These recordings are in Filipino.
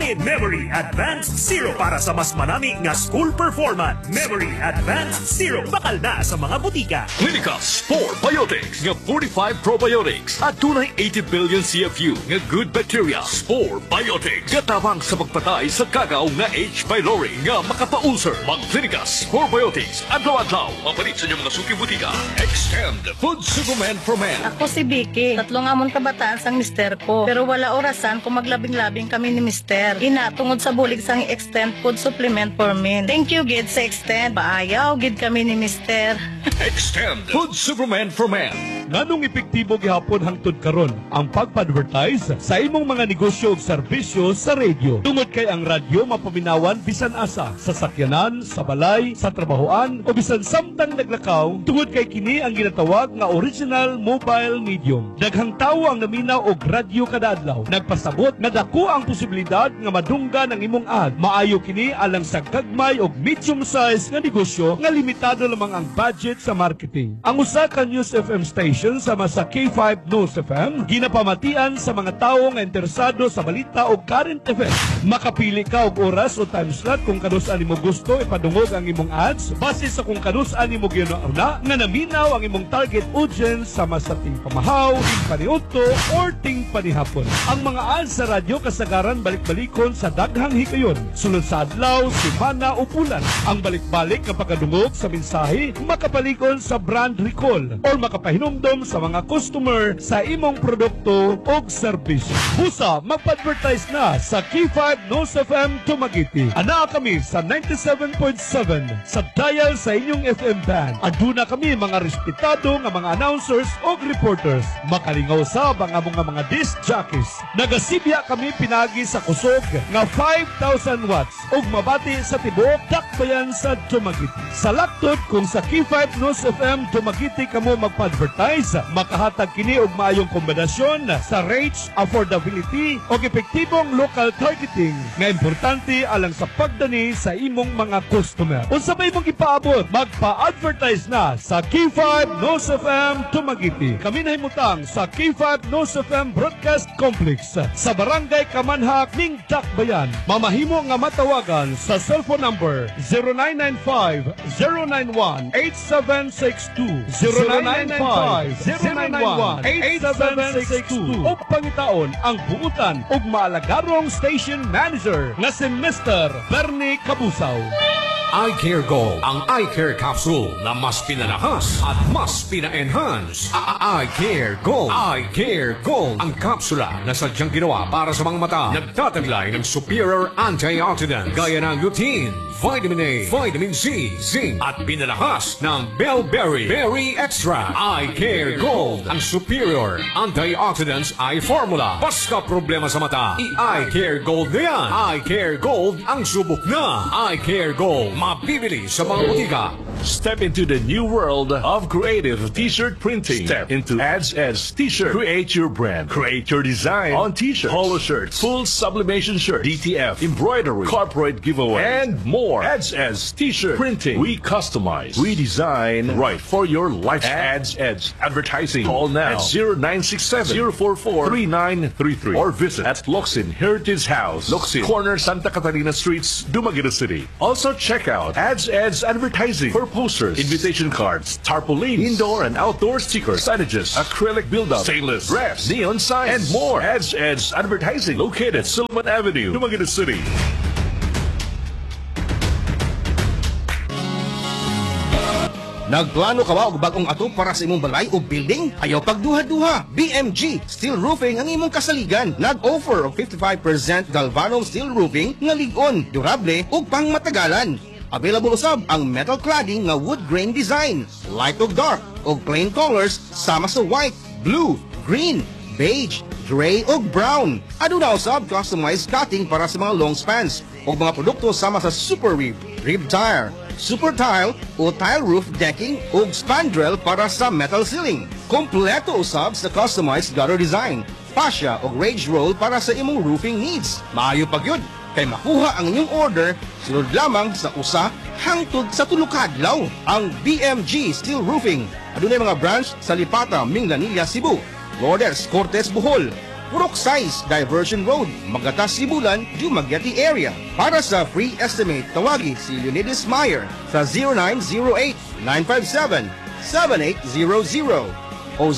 In Memory Advanced Zero para sa mas manami nga school performance. Memory Advanced Zero bakal na sa mga butika. Clinicals 4 Biotics nga 45 probiotics at tunay 80 billion CFU nga good bacteria. 4 Biotics gatabang sa pagpatay sa kagaw nga H. pylori nga makapa-ulcer. Mag Clinicals 4 Biotics adlaw-adlaw mapalit sa inyong mga suki butika. Extend Food Supplement for Men. Ako si Vicky. 3 amon kabataan sang mister ko. Pero wala orasan kung maglabing-labing kami ni mister. Ina, tungod sa bulig sang Extend Food Supplement for Men. Thank you, gid sa Extend. Paayaw, gid kami ni mister. Extend Food Supplement for Men. Nganong epektibo gihapon hangtod karon ang pagpa-advertise sa imong mga negosyo ug serbisyo sa radio. Tungod kay ang radyo mapaminawan bisan asa sa sakyanan, sa balay, sa trabahoan o bisan samtang naglakaw. Tungod kay kini ang ginatawag nga original mobile medium. Daghang tawo ang naminaw og radyo kada adlaw. Nagpasabot nga dako ang posibilidad nga madunggan ang imong ad. Maayo kini alang sa gagmay og medium size nga negosyo nga limitado lamang ang budget sa marketing. Ang usa ka News FM station sama sa K5 News FM ginapamatian sa mga tawo nga interesado sa balita o current events. Makapili ka og oras o time slot kung kanus-an nimo gusto ipadungog ang imong ads base sa kung kanus-an nimo ginauna nga naminaw ang imong target audience sama sa ting pamahaw, ting paniudto or ting panihapon. Ang mga ads sa radyo kasagaran balik-balikon sa daghang hikayon sulod sa adlaw, semana o bulan. Ang balik-balik nga pagkadungog sa mensahe makapalikon sa brand recall or makapahinumdum sa mga customer sa imong produkto o serbisyo. Busa, magpa-advertise na sa K5 News FM Dumaguete. Ana kami sa 97.7 sa dial sa inyong FM band. Aduna kami mga respetado nga mga announcers o reporters. Makalingaw sa mga disc jockeys. Nagasibya kami pinagi sa kusog nga 5,000 watts ug mabati sa tibuok dakbayan sa Dumaguete. Sa laktod kung sa K5 News FM Dumaguete kamo magpa-advertise, makahatag kini og maayong kombinasyon sa rates, affordability o epektibong local targeting nga importante alang sa pagdani sa imong mga customer. Unsa may mong ipaabot, magpa-advertise na sa K5 News FM Dumaguete. Kami nahimutang sa K5 News FM Broadcast Complex sa Barangay Kamanhak, ning Dakbayan. Mamahimo nga matawagan sa cellphone number 0995-091-8762 0995-091-8762 o pangitaon ang buutan ug maalagarong station manager nga si Mr. Bernie Cabusaw. Eye Care Gold, ang Eye Care Capsule na mas pinalahas at mas pina-enhance. Eye Care Gold. Eye Care Gold, ang kapsula na sadyang ginawa para sa mga mata. Nagtataglay ng superior antioxidant gaya ng lutein, vitamin A, vitamin C, zinc at pinalahas ng Bellberry Berry Extra. Eye Care Gold, ang superior antioxidants eye formula. Basta problema sa mata, i-Eye Care Gold na yan. Eye Care Gold ang subok na. Eye Care Gold, mabibili sa mga butika. Step into the new world of creative t-shirt printing. Step into Ads T-shirt. Create your brand. Create your design on t-shirts, polo shirts, full sublimation shirts, DTF, embroidery, corporate giveaway, and more. Ads T-shirt printing. We customize, we design right for your life. Ads Advertising. Call now at 0967-044-3933 or visit at Locsin Heritage House, Locsin, corner Santa Catalina Streets, Dumaguete City. Also check out Ads Advertising for posters, invitation cards, tarpaulins, indoor and outdoor stickers, signages, acrylic build-up, stainless, brass, neon signs, and more. Ads Advertising, located Silman Avenue, Dumaguete City. Nagplano ka ba og bagong ato para sa imong balay o building? Ayaw pagduha-duha. BMG Steel Roofing ang imong kasaligan. Nag-offer og 55% galvanum steel roofing nga lig-on, durable ug pangmatagalan. Available usab ang metal cladding nga wood grain design, light ug dark ug plain colors sama sa white, blue, green, beige, gray ug brown. Aduna usab customized cutting para sa mga long spans ug mga produkto sama sa super rib tire, super tile o tile roof decking ug spandrel para sa metal ceiling. Kompleto usab sa customized gutter design, fascia ug rage roll para sa imong roofing needs. Maayo pa gyud kay makuha ang inyong order sulod lamang sa usa hangtod sa tulo ka adlaw. Ang BMG Steel Roofing adunay mga branch sa Lipata, Minglanilla, Cebu, Lourdes, Cortes, Bohol, Purok Size, Diversion Road, Magatas, Sibulan, Dumaguete area. Para sa free estimate, tawagi si Leonidas Meyer sa 0908-957-7800 o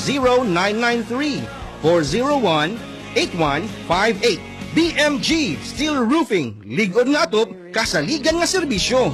0993-401-8158. BMG Steel Roofing, ligod nga top, kasaligan nga serbisyo.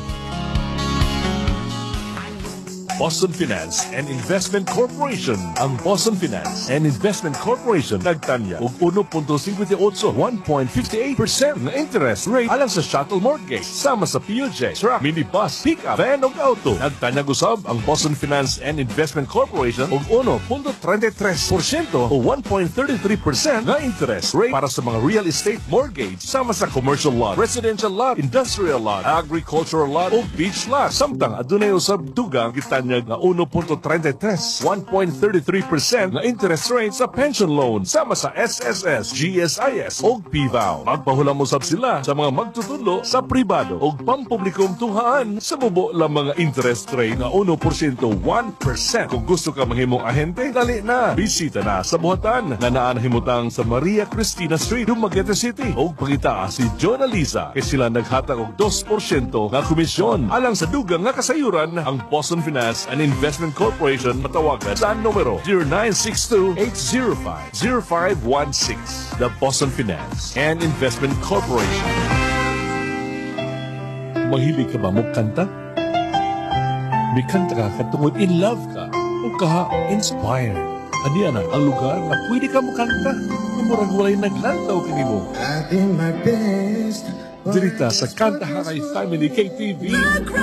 Boston Finance and Investment Corporation. Ang Boston Finance and Investment Corporation nagtanya og 1.58 1.58% na interest rate alang sa shuttle mortgage sama sa POJ, truck, minibus, pickup, van ug auto. Nagtanya gusab ang Boston Finance and Investment Corporation og 1.33% o 1.33% na interest rate para sa mga real estate mortgage sama sa commercial lot, residential lot, industrial lot, agricultural lot ug beach lot. Samtang adunay usab dugang gitanya nga 1.33, 1.33% na interest rate sa pension loan sama sa SSS, GSIS o PVAW. Magpahulam usab sila sa mga magtutudlo sa pribado o pampublikong tuhaan sa bubo lang mga interest rate na 1%, 1%. Kung gusto ka mahimong ahente, dali na. Bisita na sa buhatan na naanahimutang sa Maria Cristina Street, Dumaguete City. O pagita si John Aliza kay sila naghatag og 2% nga komisyon. Alang sa dugang nga kasayuran, ang Boston Finance and Investment Corporation matawagan sa numero 0962-805-0516. The Boston Finance and Investment Corporation. Mahilig ka ba magkanta? May kanta ka katungod in love ka o ka-inspired. Aniya na ang lugar na pwede ka makanta na murag walay naglantaw kanimo. In my best. Dirita sa Kantahanay Family KTV.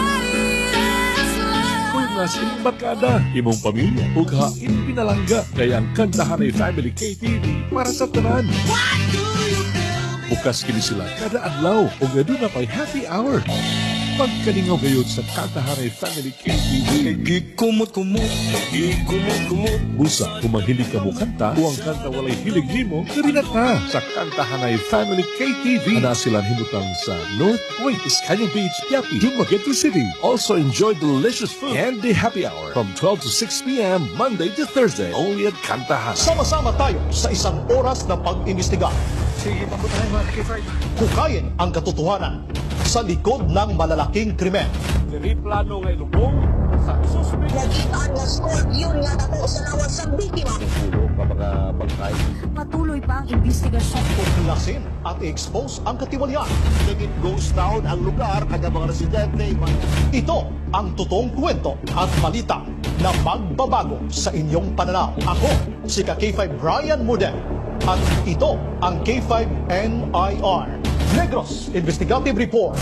Kung nas barkada, imong pamilya, o kain pinalangga, kaya ang Kantahanay Family KTV para sa tanan. Bukas kini sila kada adlaw o gado na pa'y happy hour. Pagkalingaw gayod sa Kantahanay Family KTV. Gikumot-kumot. Busa, kung mahilig ka mo kanta o ang kanta walay hilig nimo, karinat na sa Kantahanay Family KTV. Ana silang himutang sa North Point, Iscaño Beach, Yapi, Dumaguete City. Also enjoy delicious food and the happy hour from 12 to 6 p.m. Monday to Thursday, only at Kantahanay. Sama-sama tayo sa isang oras na pag-imbestiga. Sige, pagkutahin mga kifay. Hukayin ang katotohanan sa likod ng malalaking krimen. Diri plano nga ilubong sa susunod. Nagitaan nga scorpion nga dako sa lawas sa biktima. Patuloy pa ang investigasyon. Tuklasin at i-expose ang katiwalian. It goes down ang lugar kada mga residente. Ito ang totoong kwento at balita na magbabago sa inyong pananaw. Ako, si K5 Brian Mudel. At ito ang K5 NIR. Negros Investigative Report.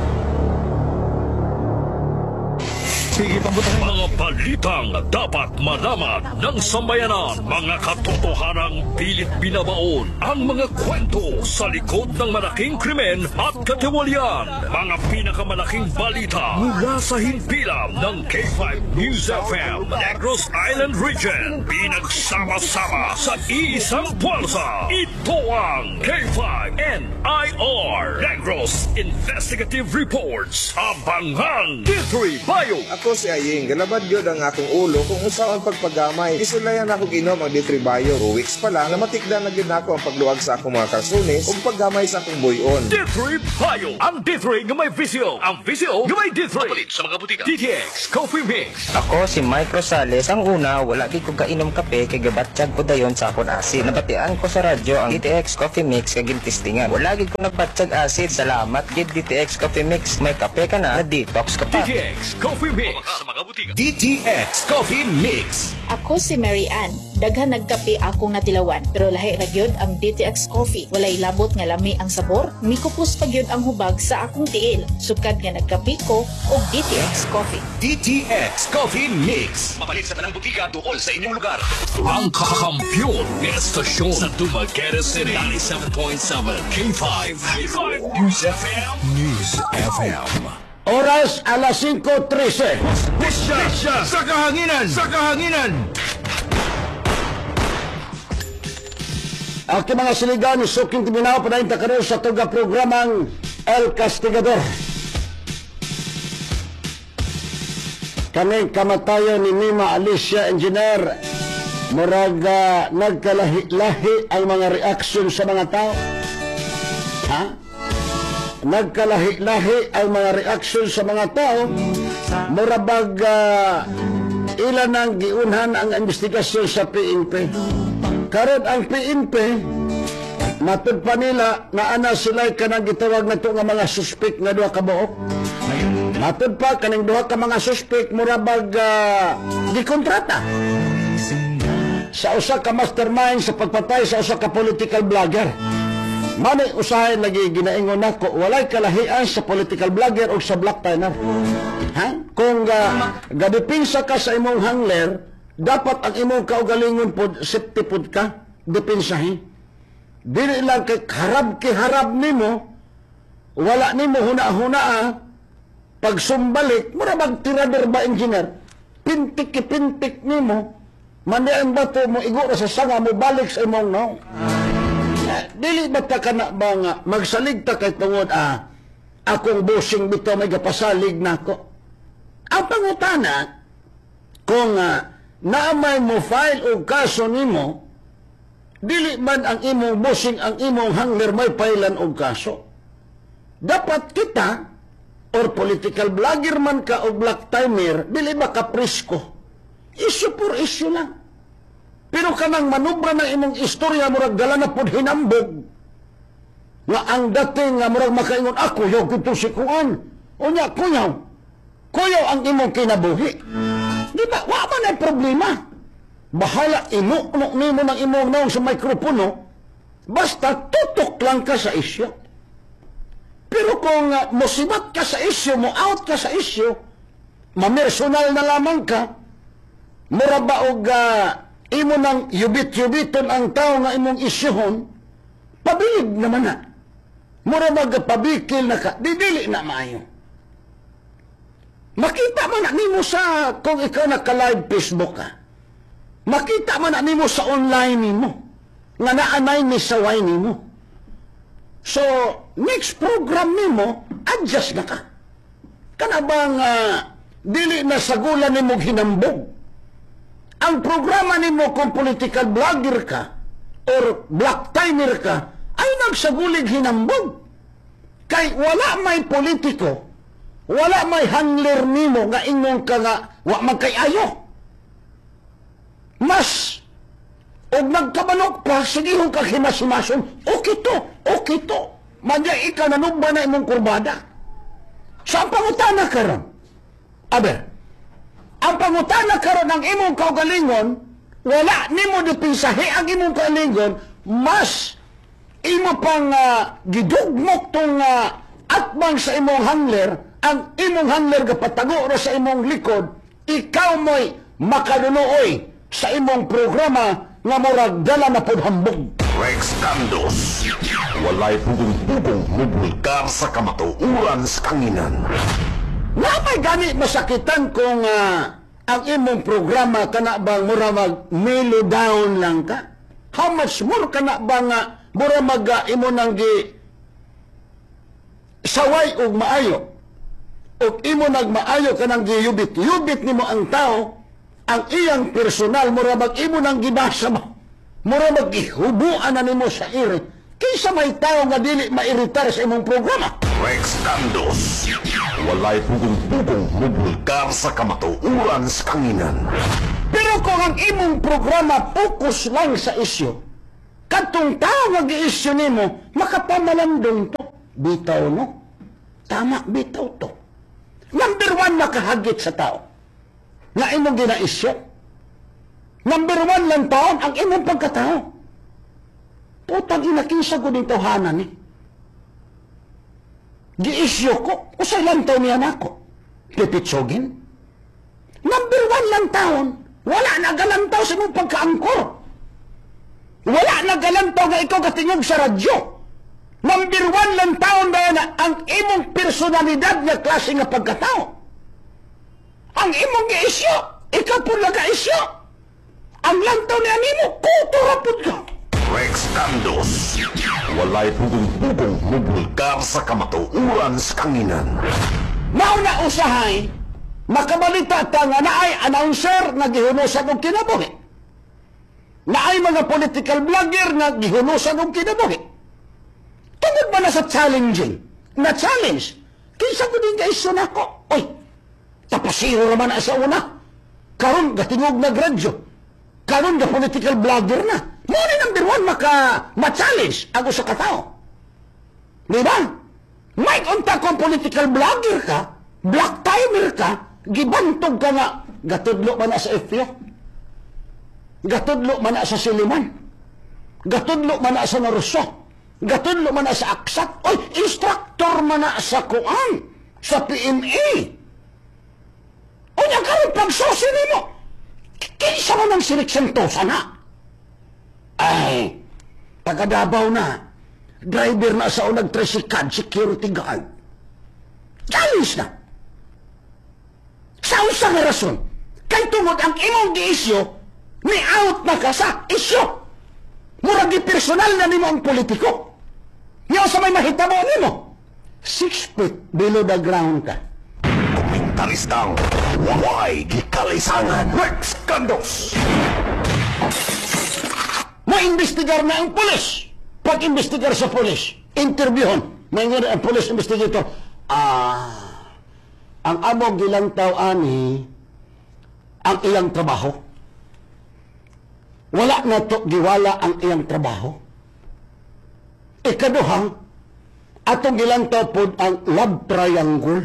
Sige, pagkutahin mga Mga balitang dapat malaman ng sambayanan, mga katotohanang pilit binabaon, ang mga kwento sa likod ng malaking krimen at katiwalian, mga pinakamalaking balita mula sa himpilan ng K5 News FM, Negros Island Region, pinagsama-sama sa iisang pulsa. Ito ang K5 NIR, Negros Investigative Reports, Abangan D3 Bayo. Ako si Aying, galabad yun ang akong ulo kung usaon pagpagamay. Isulayan ako ginom ang D3 2 weeks pa lang na matikdan na gid ako ang pagluwag sa akong mga karsunis ug paggamay sa akong buyon. D3 Bayo, ang D3 nga may visyo, ang visyo nga may D3. Mapalit sa mga butika. DTX Coffee Mix. Ako si Mike Rosales. Ang una, wala di ko kainom kape kay gabatsyag ko dayon sa akong asid. Nabatian ko sa radyo ang DTX Coffee Mix kay gintistingan. Wala gid ko nagbatsyag asid. Salamat gid DTX Coffee Mix. May kape ka na detox ka pa. DTX Coffee Mix sa mga butika. DTX Coffee Mix. Ako si Mary Ann. Daghan nagkape akong natilawan. Pero lahi ra gyud ang DTX Coffee. Walay labot nga lami ang sabor. Mikupos pa gyud ang hubag sa akong tiil. Sukad nga nagkape ko og DTX Coffee. DTX Coffee Mix. Mapalit sa tanang butika tukol sa inyong lugar. Ang kakampiyon ng estasyon sa Dumaguete City. 97.7 K5 News FM. News FM. Oras alas 5:13. Pisya sa kahanginan! Sa kahanginan! Ang mga siligan, suking timinaw pa na karon sa tuga programang El Castigador. Kaming kamatayon ni Mima Alicia Engineer murag nagkalahi-lahi ang mga reaksyon sa mga tao. Ha? Nagkalahi-lahi ang mga reaksyon sa mga tao. Murabag ilan ang giunhan ang investigasyon sa PNP. Karon ang PNP, matud pa nila na ana sila kanang gitawag na ito nga mga suspect nga duha ka buok. Matud pa kaning duha ka mga suspect murabag gikontrata sa usa ka mastermind sa pagpatay sa usa ka political vlogger. Manay usahay lagi ginaingon nako walay kalahian sa political vlogger o sa black timer. Ha? Kung gadipinsa ka sa imong hangler, dapat ang imong kaugalingon pod safety pod ka, dipinsahin. Dili lang kay harab nimo, wala nimo huna-hunaa, pag sumbalik, mura magtirador ba engineer, pintik nimo, mandian bato mo igura sa sanga mo balik sa imong no. Dili ba ta kana ba nga magsalig ta kay tungod akong busing bito may gapasalig nako. Ang pangutana kung naamay mo file o kaso nimo, dili man ang imong busing ang imong hangler may pailan og kaso. Dapat kita or political vlogger man ka o black timer, dili ba ka presko? Issue for issue lang. Pero kanang manubra ng imong istorya murag dala na pod hinambog nga ang dating nga murag makaingon ako yo kito si kuan. Unya kuyaw ang imong kinabuhi. Di ba? Wa man ay problema. Bahala ino nimo ng imong naong sa mikropono, basta tutok lang ka sa isyu. Pero kung musibat ka sa isyu, mo out ka sa isyu, mamersonal na lamang ka, mura ba og imo nang yubit-yubiton ang tao nga imong isyuhon, pabilig naman na. Mura magpabikil na ka, didili na maayo. Makita man na nimo sa, kung ikaw naka-live Facebook ka, makita man na nimo sa online nimo, nga naanay ni saway nimo. So, next program nimo, adjust na ka. Kana bang dili na sagulan nimo hinambog? Ang programa nimo kung political vlogger ka or black timer ka ay nagsagulig hinambog. Kay wala may politiko, wala may handler nimo nga ingong ka nga wa magkayayo. Mas og nagkabanok pa sigihon ka himas-himason, okay to. Manya ikaw nanumba na imong kurbada. Saan pangutana ka ron? Aber, ang pangutana karon ng imong kaugalingon, wala nimo dipinsahi ang imong kaugalingon, mas imo pang gidugmok tong atbang sa imong handler, ang imong handler gapatago ra sa imong likod, ikaw mo'y makadunuoy sa imong programa nga murag dala na pod hambog. Rex Candos, walay pugong-pugong mubulkar sa kamatuuran sa kanginan. Napay gani masakitan kung ang imong programa kana bang mura mag-mellow down lang ka? How much more kana bang mura imo nang saway og maayo? Og imo nagmaayo ka nang giyubit nimo ang tao, ang iyang personal mura imo nang gibasa mo. Mura maghihubuan na nimo sa iri. Kaysa may tao nga dili mairitar sa imong programa. Rex Candos, walay pugong-pugong mubulkar sa kamatuuran sa kanginan. Pero kung ang imong programa focus lang sa isyu, katong tao nga gi-isyu nimo, makapamalandong to. Bitaw no? Tama, bitaw to. Number 1, makahagit sa tao. Nga imong gina-isyu. Number 1 lang taon, ang imong pagkatao. Putang inakisa ko dito hanan eh. Gi-isyu ko, usay lang taon niyan ako. Pipitsogin. Number 1 lang taon, wala na galantaw sa mong pagkaangkor. Wala na galantaw nga ikaw katingog sa radyo. Number 1 lang taon ba na ang imong personalidad nga klase nga pagkatao. Ang imong gi-isyu, ikaw po nag-isyu. Ang lantaw niya nimo, kuturapod ka. Rex Candos, walay pugong-pugong mubulkar sa kamatuuran sa kanginan. Mauna usahay, makabalita ta nga naay announcer nga gihunosan og kinabuhi. na ay mga political vlogger nga gihunusan og kinabuhi. Tungod ba na sa challenging? Na challenge? Kinsa ko din kaisyo na ko? Oy, tapasiro naman na sa una. Karon gatingog na gradyo. Karon ga political vlogger na. Mo ni number 1 ma-challenge ako sa katao. Di ba? May unta kong political vlogger ka, black timer ka, gibantog ka nga, gatudlo man na sa FPA. Gatudlo man na sa Siliman. Gatudlo man na sa Naruso. Gatudlo man na sa Aksat. Oy, instructor man na sa Kuan, sa PMA. O niya karon pagsusin mo. Kinsa mo ng siniksentosa na? Ay, taga-Davao na. Driver na sa unang tricycad, security guard. Challenge na. Sa usang rason, kay tungod ang imong giisyo, ni out na ka sa isyo. Muragi personal na nimo ang politiko. Ngayon sa may mahitabo nimo, 6 feet below the ground ka. Komentaristang walay gikalisangan. Rex Candos. Mo-investigar na ang pulis. Pag-investigar sa pulis, interviewon, may nga ang pulis investigator, ang among ilang tao-ani, ang iyang trabaho. Wala na to giwala ang iyang trabaho. Ikaduhang, atong ilang tao po ang love triangle.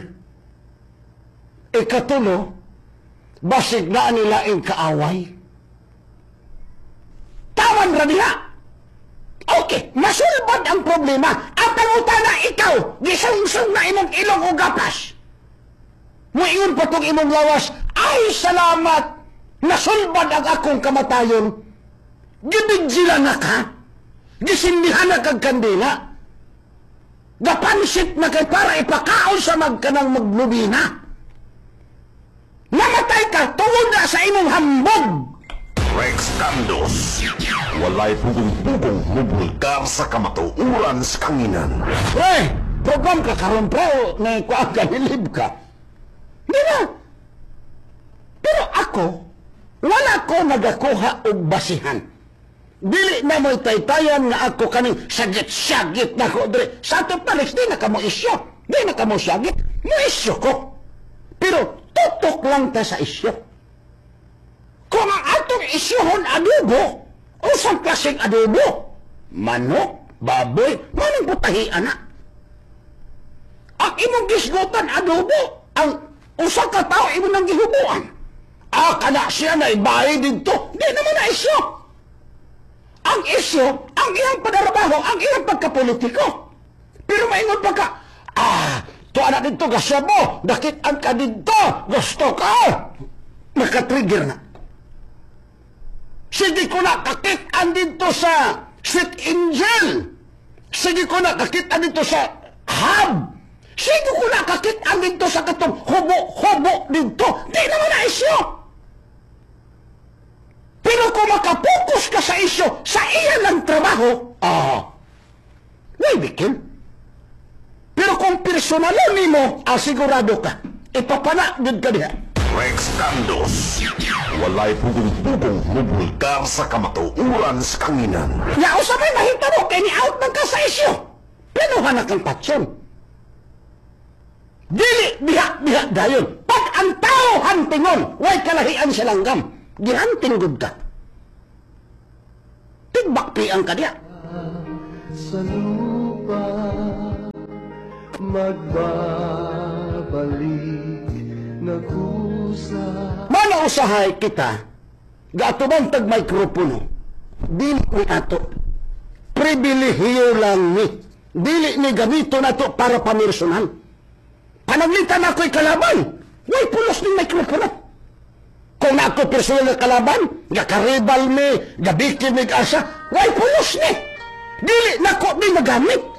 Ikatulo, basig na nila ang kaaway. Tawan ra niya. Okay, masulbad ang problema. At ang utana ikaw, gisungsong na imong ilong o gapas. Muingon pa itong imong lawas, ay salamat, nasulbad ang akong kamatayon. Gibigzila na ka, gisindihan na kag kandila, gapansit na kay para ipakaon sa magkanang maglubina. Namatay ka, tungod na sa imong hambog. Rex Candos. Walay pugong-pugong mubulgar sa kamatuuran sa kanginan. Eh, program ka karon pro, na kuang kanilib ka. Di ba? Pero ako, wala ko nagakuha og basihan. Dili na mo'y taytayan nga ako kaning sagit-sagit na ko. Sa ato palis, di na ka mo isyo. Di na ka mo sagit. Mo isyo ko. Pero tutok lang ta sa isyo. Kung ang atong isyohon adobo, usang klaseng adobo, manok, baboy, manong putahian na. Ang imong gisgutan adobo, ang usang katao imo nang gihubuan. Kana siya na ibahay dito, di naman na isyo. Ang isyo, ang iyang panarabaho, ang iyang pagkapolitiko. Pero maingon pa ka, tuwa na dito, gasya mo, dakitan ka dito, gusto ka. Nakatrigger na. Sige ko na kakitan dito sa Sweet Angel. Sige ko na kakitan dito sa Hub. Sige ko na kakitan dito sa katong hubo-hubo dito. Di naman na isyo. Pero kung makapokus ka sa isyo, sa iyan ang trabaho, may bikin. Pero kung personalon mo, sigurado ka, ipapanagod ka diha. Rex Candos. Walay pugong-pugong mubulgar sa kamatuuran sa kanginan. Yao sa may mahita mo, kaya ni-out ng ka sa isyo. Pinuhan na kang tatsyon. Dili, diha dayon. Pag ang tao hantingon, way kalahian sa langgam. Gihanting gud ka. Tigbakpian ka diya. Sa lupa magbabalik na kusa. Manausahay kita, gaatubang tag-mikropono, dili ni ato. Pribilehiyo lang ni. Dili ni gamito na to para pamirsonan. Panaglitan ako'y kalaban, way pulos ng mikropono. Kung na ako personal na kalaban, gakaribal ni, gabikin ni asa, way pulos ni. Dili na ko di nagamit.